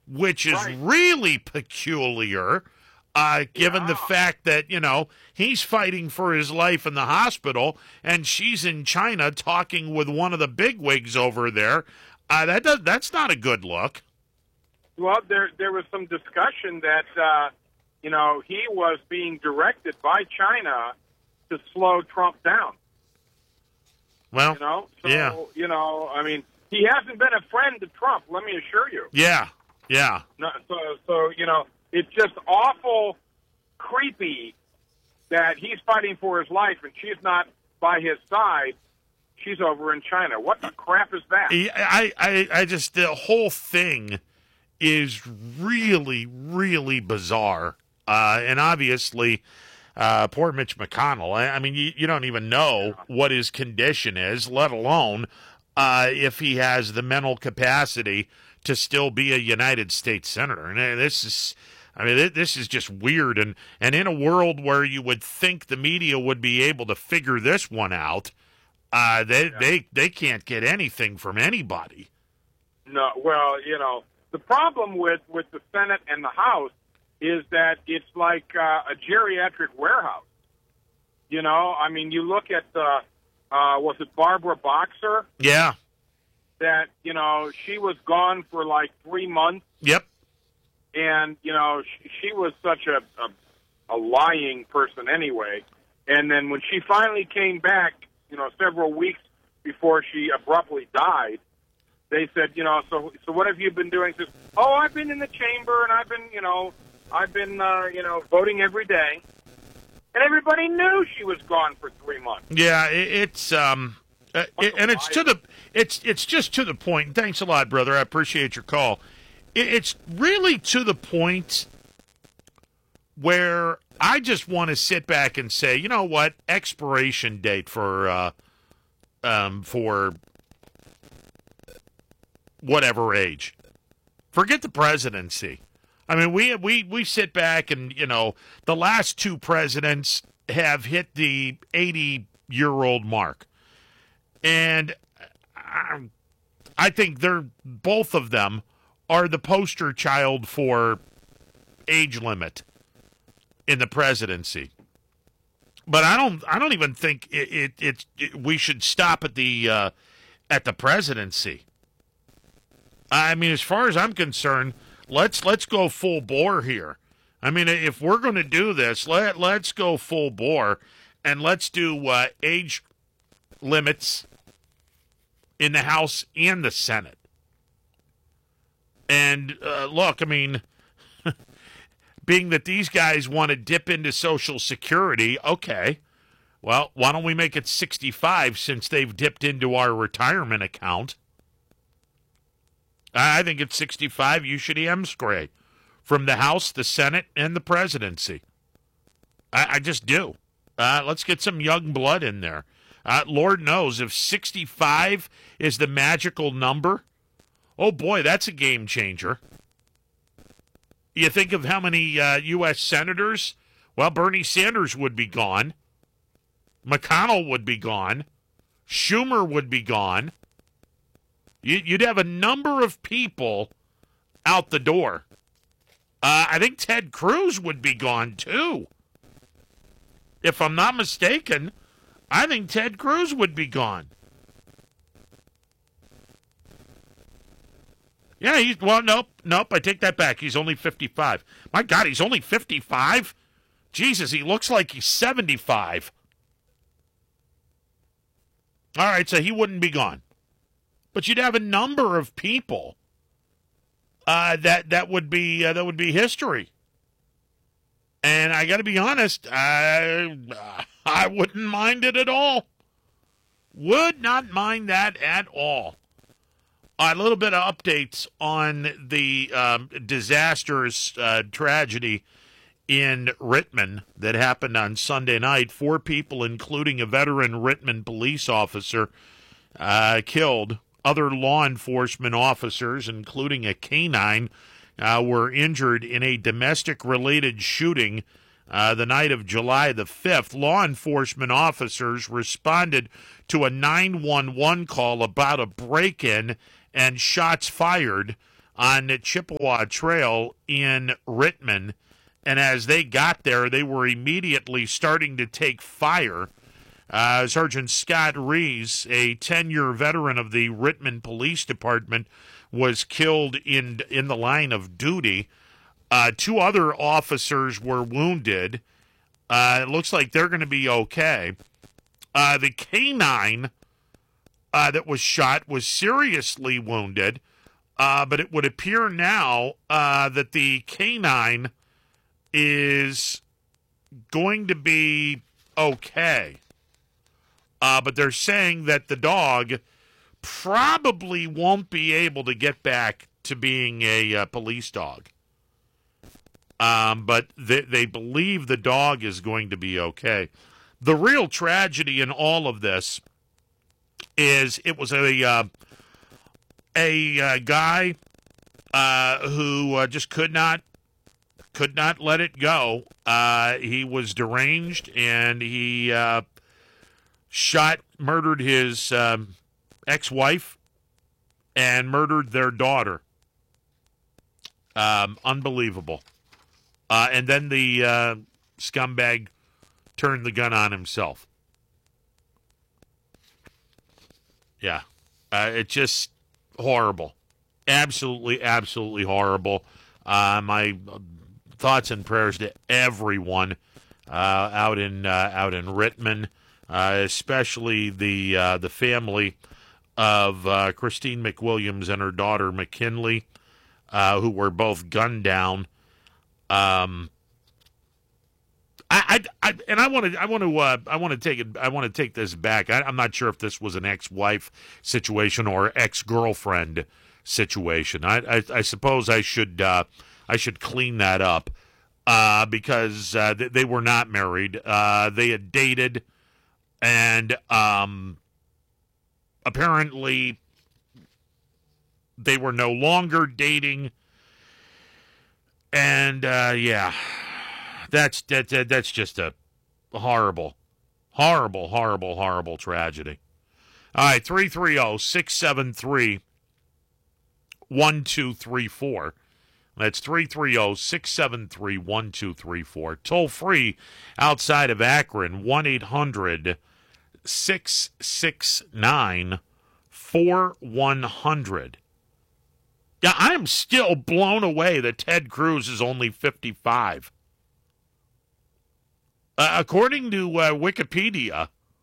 which is really peculiar, given the fact that, he's fighting for his life in the hospital and she's in China talking with one of the bigwigs over there. That's not a good look. Well, there was some discussion that, he was being directed by China to slow Trump down. Well, I mean, he hasn't been a friend to Trump, let me assure you. Yeah. No, so it's just awful creepy that he's fighting for his life and she's not by his side. She's over in China. What the crap is that? I just, the whole thing is really, really bizarre. And obviously, poor Mitch McConnell. I mean, you don't even know what his condition is, let alone if he has the mental capacity to still be a United States senator. And this is just weird. And in a world where you would think the media would be able to figure this one out, they can't get anything from anybody. No, well, the problem with the Senate and the House is that it's like a geriatric warehouse. I mean, you look at was it Barbara Boxer? Yeah. That, she was gone for like 3 months. Yep. And, she was such a lying person anyway. And then when she finally came back, several weeks before she abruptly died, they said, so what have you been doing? She says, I've been in the chamber and I've been, voting every day. And everybody knew she was gone for 3 months. Yeah, it's and it's just to the point. Thanks a lot, brother. I appreciate your call. It's really to the point where I just want to sit back and say, you know what? Expiration date for whatever age. Forget the presidency. I mean, we sit back and, the last two presidents have hit the 80-year-old mark. And I think both of them are the poster child for age limit in the presidency. But I don't even think we should stop at the presidency. I mean, as far as I'm concerned, let's go full bore here. I mean, if we're going to do this, let's go full bore, and let's do age limits in the House and the Senate. And look, I mean, being that these guys want to dip into Social Security, okay, well, why don't we make it 65 since they've dipped into our retirement account? I think at 65 you should emscray from the House, the Senate, and the presidency. I just do. Let's get some young blood in there. Lord knows if 65 is the magical number, oh boy, that's a game changer. You think of how many U.S. senators? Well, Bernie Sanders would be gone. McConnell would be gone. Schumer would be gone. You'd have a number of people out the door. I think Ted Cruz would be gone, too. If I'm not mistaken, I think Ted Cruz would be gone. Yeah, nope, I take that back. He's only 55. My God, he's only 55? Jesus, he looks like he's 75. All right, so he wouldn't be gone. But you'd have a number of people that would be history. And I got to be honest, I wouldn't mind it at all. Would not mind that at all. A little bit of updates on the disastrous tragedy in Rittman that happened on Sunday night. 4 people, including a veteran Rittman police officer, killed. Other law enforcement officers, including a canine, were injured in a domestic-related shooting the night of July the 5th. Law enforcement officers responded to a 911 call about a break-in and shots fired on the Chippewa Trail in Rittman. And as they got there, they were immediately starting to take fire. Sergeant Scott Rees, a 10-year veteran of the Rittman Police Department, was killed in the line of duty. 2 other officers were wounded. It looks like they're going to be okay. The canine that was shot was seriously wounded, but it would appear now that the canine is going to be okay. But they're saying that the dog probably won't be able to get back to being a police dog. But they believe the dog is going to be okay. The real tragedy in all of this is it was a guy who just could not let it go. He was deranged, and he murdered his ex-wife and murdered their daughter. Unbelievable. And then the scumbag turned the gun on himself. Yeah. It's just horrible. Absolutely, absolutely horrible. My thoughts and prayers to everyone out in Rittman, especially the family of Christine McWilliams and her daughter McKinley, who were both gunned down. I want to take this back. I'm not sure if this was an ex-wife situation or ex-girlfriend situation. I suppose I should clean that up because they were not married. They had dated, and apparently they were no longer dating. And yeah, that's just a horrible tragedy. All right, 330-673-1234. That's 330-673-1234. Toll free outside of Akron, 1-800-669-4100. Yeah, I am still blown away that Ted Cruz is only 55. According to Wikipedia,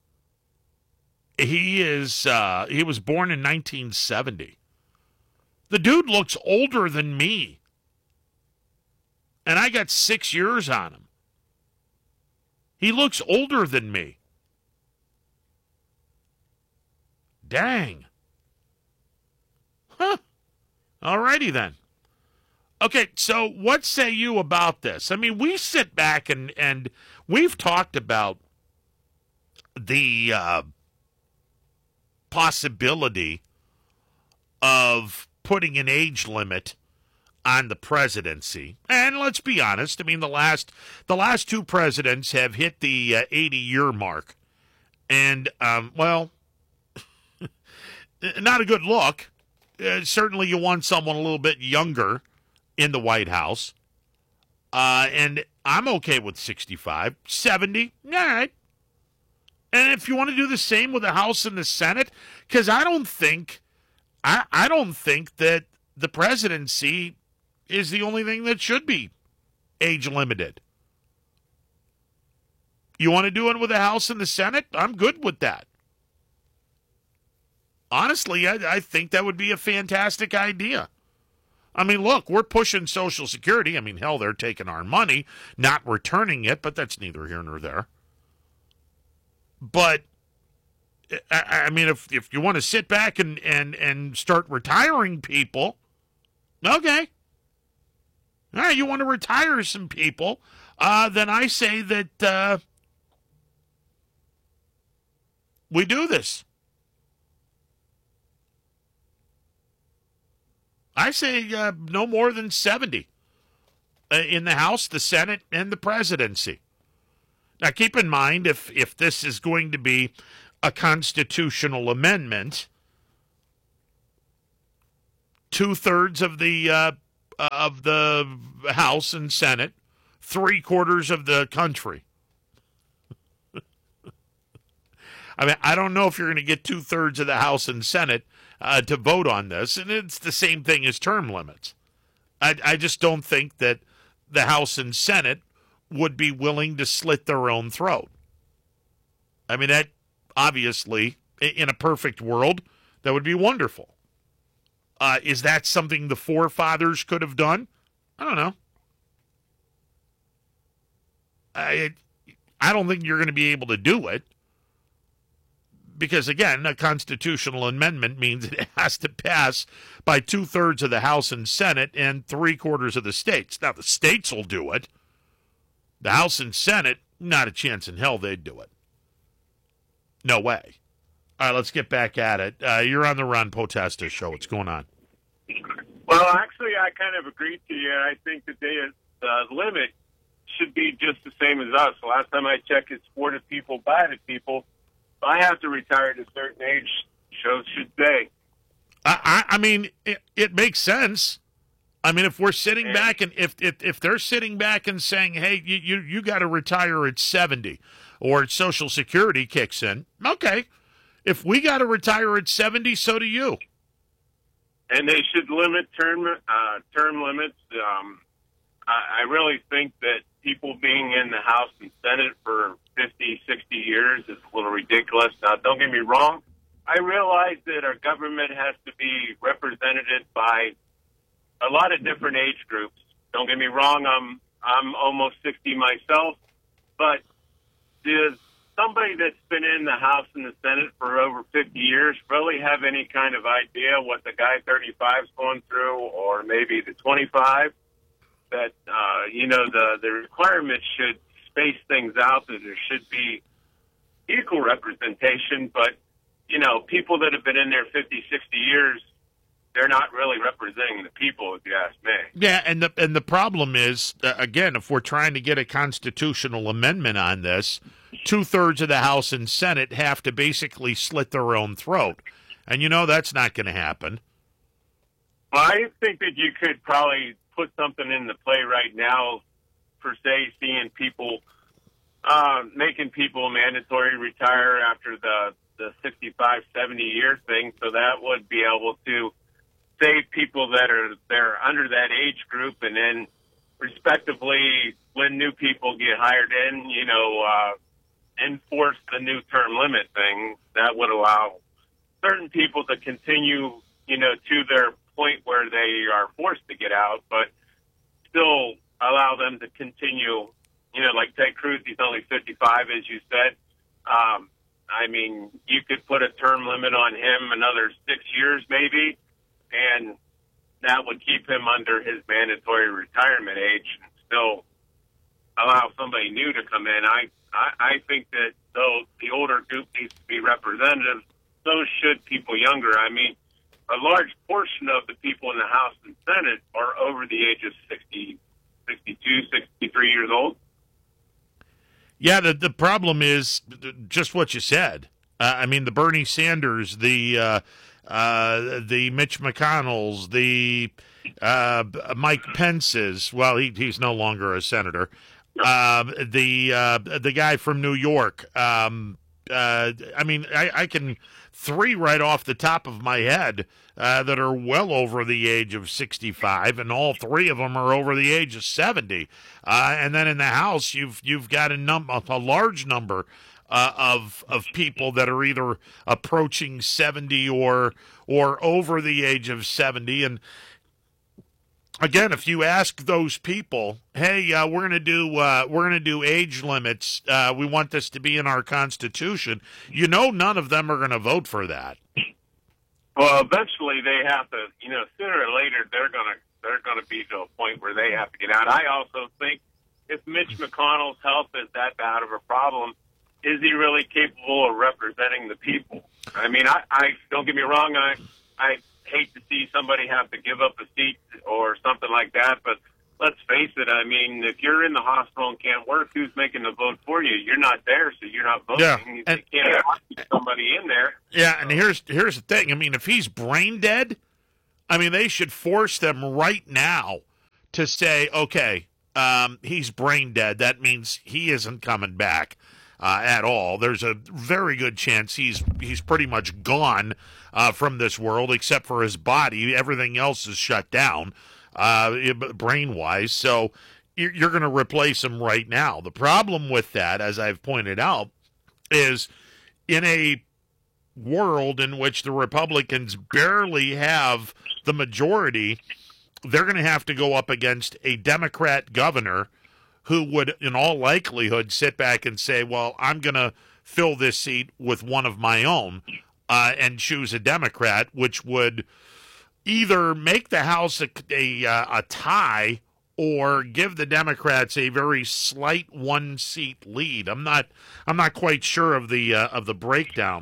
he was born in 1970. The dude looks older than me, and I got 6 years on him. He looks older than me. Dang. Huh. Alrighty then. Okay, so what say you about this? I mean, we sit back and we've talked about the possibility of putting an age limit on the presidency. And let's be honest, I mean, the last 2 presidents have hit the 80-year mark. And, well, not a good look. Certainly you want someone a little bit younger in the White House. And I'm okay with 65. 70, all right. And if you want to do the same with the House and the Senate, because I don't think that the presidency is the only thing that should be age limited. You want to do it with the House and the Senate? I'm good with that. Honestly, I think that would be a fantastic idea. I mean, look, we're pushing Social Security. I mean, hell, they're taking our money, not returning it, but that's neither here nor there. But, I mean, if you want to sit back and start retiring people, okay. All right, you want to retire some people, then I say that we do this. I say no more than 70 in the House, the Senate, and the presidency. Now, keep in mind, if this is going to be a constitutional amendment, 2/3 of the House and Senate, 3/4 of the country. I mean, I don't know if you're going to get 2/3 of the House and Senate to vote on this, and it's the same thing as term limits. I just don't think that the House and Senate would be willing to slit their own throat. I mean, that obviously, in a perfect world, that would be wonderful. Is that something the forefathers could have done? I don't know. I don't think you're going to be able to do it because, again, a constitutional amendment means it has to pass by 2/3 of the House and Senate and 3/4 of the states. Now, the states will do it. The House and Senate, not a chance in hell they'd do it. No way. All right, let's get back at it. You're on the Ron Potesta show. What's going on? Well, actually, I kind of agree to you. I think that the limit should be just the same as us. The last time I checked, it's for the people, by the people. If I have to retire at a certain age, shows should say. I mean, it makes sense. I mean, if we're sitting back and if they're sitting back and saying, hey, you got to retire at 70 or Social Security kicks in, okay. If we got to retire at 70, so do you. And they should limit term limits. I really think that people being in the House and Senate for 50, 60 years is a little ridiculous. Now, don't get me wrong. I realize that our government has to be represented by a lot of different age groups. Don't get me wrong. I'm almost 60 myself, but does somebody that's been in the House and the Senate for over 50 years really have any kind of idea what the guy 35 is going through, or maybe the 25? That the requirements should space things out. That there should be equal representation, but people that have been in there 50, 60 years, they're not really representing the people, if you ask me. Yeah, and the problem is, again, if we're trying to get a constitutional amendment on this, 2/3 of the House and Senate have to basically slit their own throat. And that's not going to happen. Well, I think that you could probably put something into play right now, per se, seeing people, making people mandatory retire after the 65, 70 year thing. So that would be able to save people they're under that age group, and then respectively, when new people get hired in, enforce the new term limit thing. That would allow certain people to continue, to their point where they are forced to get out, but still allow them to continue, like Ted Cruz, he's only 55, as you said. I mean, you could put a term limit on him another 6 years maybe, and that would keep him under his mandatory retirement age and still allow somebody new to come in. I think that though the older group needs to be representative, so should people younger. I mean, a large portion of the people in the House and Senate are over the age of 60, 62, 63 years old. Yeah, the problem is just what you said. I mean, the Bernie Sanders, the Mitch McConnells, the Mike Pence's. Well, he's no longer a senator. The guy from New York. I mean, I can three right off the top of my head that are well over the age of 65, and all three of them are over the age of 70. And then in the House, you've got a large number of people that are either approaching 70 or over the age of 70. And again, if you ask those people, hey, we're gonna do age limits. We want this to be in our Constitution. None of them are going to vote for that. Well, eventually they have to. Sooner or later they're gonna be to a point where they have to get out. I also think if Mitch McConnell's health is that bad of a problem, is he really capable of representing the people? I mean, I don't get me wrong. I hate to see somebody have to give up a seat or something like that, but let's face it. I mean, if you're in the hospital and can't work, who's making the vote for you? You're not there, so you're not voting. Yeah. You can't keep somebody in there. Yeah, and here's the thing. I mean, if he's brain dead, I mean, they should force them right now to say, okay, he's brain dead. That means he isn't coming back at all. There's a very good chance he's pretty much gone from this world, except for his body. Everything else is shut down, brain-wise. So you're going to replace him right now. The problem with that, as I've pointed out, is in a world in which the Republicans barely have the majority, they're going to have to go up against a Democrat governor who would, in all likelihood, sit back and say, well, I'm going to fill this seat with one of my own and choose a Democrat, which would either make the House a tie or give the Democrats a very slight one-seat lead. I'm not quite sure of the breakdown.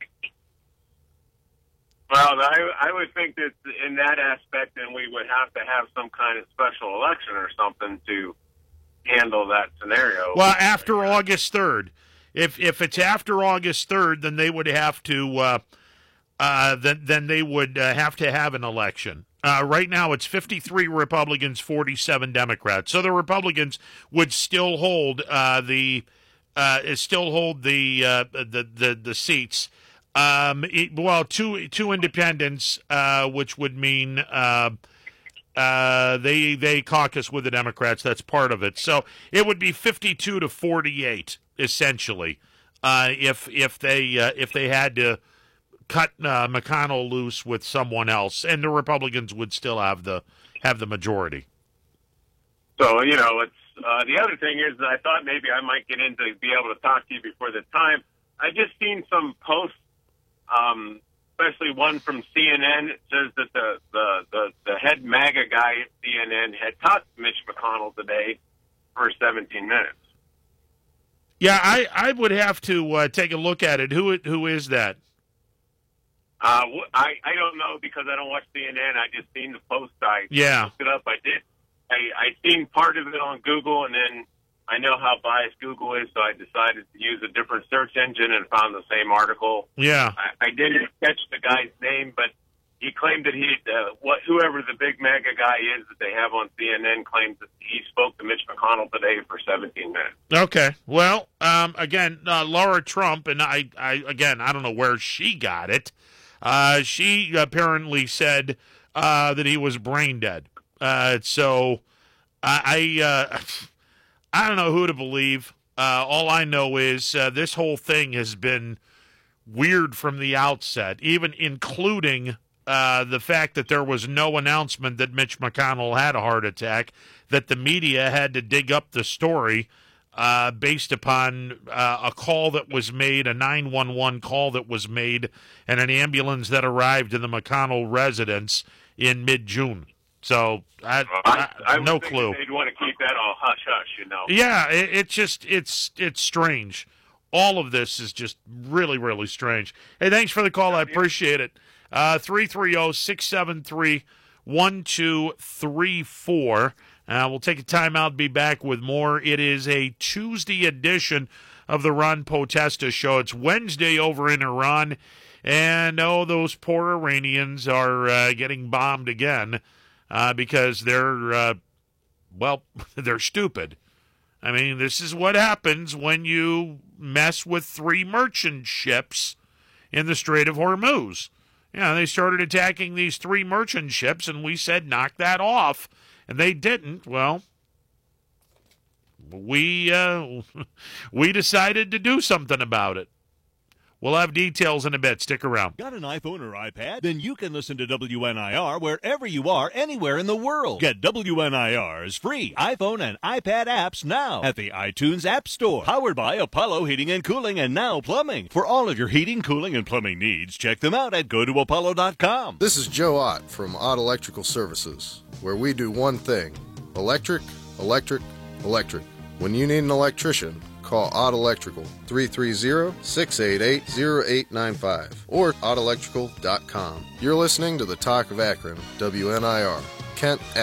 Well, I would think that in that aspect, then we would have to have some kind of special election or something to handle that scenario. Well, after August 3rd, if it's after August 3rd, then they would have to then they would have to have an election. Right now, it's 53 Republicans, 47 Democrats. So the Republicans would still hold the seats. Two independents, which would mean they caucus with the Democrats. That's part of it. So it would be 52 to 48 essentially, if they had to cut McConnell loose with someone else, and the Republicans would still have the majority. So it's the other thing is that I thought maybe I might get in to be able to talk to you before the time. I just seen some posts. Especially one from CNN. It says that the head MAGA guy at CNN had talked to Mitch McConnell today for 17 minutes. Yeah, I would have to take a look at it. Who is that? I don't know because I don't watch CNN. I just seen the post. I looked it up. I did. I seen part of it on Google, and then I know how biased Google is, so I decided to use a different search engine and found the same article. Yeah. I didn't catch the guy's name, but he claimed that whoever the big MAGA guy is that they have on CNN claims that he spoke to Mitch McConnell today for 17 minutes. Okay. Well, again, Laura Trump, and I don't know where she got it. She apparently said that he was brain dead. So I don't know who to believe. All I know is this whole thing has been weird from the outset, even including the fact that there was no announcement that Mitch McConnell had a heart attack, that the media had to dig up the story based upon a call that was made, a 911 call that was made, and an ambulance that arrived in the McConnell residence in mid-June. So I no clue. They'd want to keep that all hush hush, Yeah, it's strange. All of this is just really, really strange. Hey, thanks for the call. I appreciate it. 330-673-1234. We'll take a timeout. Be back with more. It is a Tuesday edition of the Ron Potesta Show. It's Wednesday over in Iran, and those poor Iranians are getting bombed again. Because they're stupid. I mean, this is what happens when you mess with 3 merchant ships in the Strait of Hormuz. They started attacking these 3 merchant ships, and we said, knock that off. And they didn't. Well, we decided to do something about it. We'll have details in a bit. Stick around. Got an iPhone or iPad? Then you can listen to WNIR wherever you are, anywhere in the world. Get WNIR's free iPhone and iPad apps now at the iTunes App Store. Powered by Apollo Heating and Cooling and Now Plumbing. For all of your heating, cooling, and plumbing needs, check them out at gotoapollo.com. This is Joe Ott from Ott Electrical Services, where we do one thing: electric, electric, electric. When you need an electrician, call Ott Electrical, 330-688-0895, or ottelectrical.com. You're listening to the Talk of Akron, WNIR, Kent,